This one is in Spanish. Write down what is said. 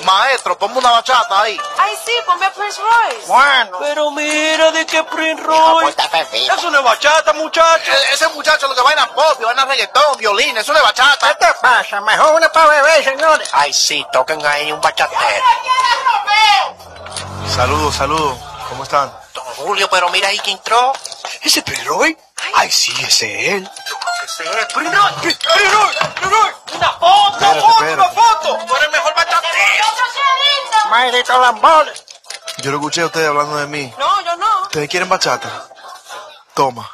Maestro, ponme una bachata ahí. Ay, sí, ponme a Prince Royce. Bueno. Pero mira, ¿de qué Prince Royce? Eso no es bachata, muchacho. Ese muchacho lo que vaina pop, vaina reggaetón, violín, eso no es bachata. ¿Qué te pasa? Mejor una para beber, señores. Ay, sí, toquen ahí un bachatero. Saludos, saludos. ¿Cómo están? Don Julio, pero mira ahí que entró. ¿Ese Prince Royce? Ay, sí, ese es él. Ese es Prince Royce. Prince Royce. Una foto, Espérate. una foto. Tú eres el mejor bachatero. Maldito lambones. Yo lo escuché a ustedes hablando de mí. No, yo no. ¿Ustedes quieren bachata? Toma.